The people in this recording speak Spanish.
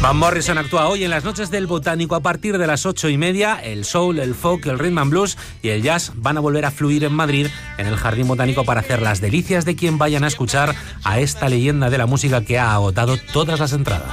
Van Morrison actúa hoy en las noches del Botánico a partir de las 8:30. El soul, el folk, el rhythm and blues y el jazz van a volver a fluir en Madrid, en el Jardín Botánico, para hacer las delicias de quien vayan a escuchar a esta leyenda de la música que ha agotado todas las entradas.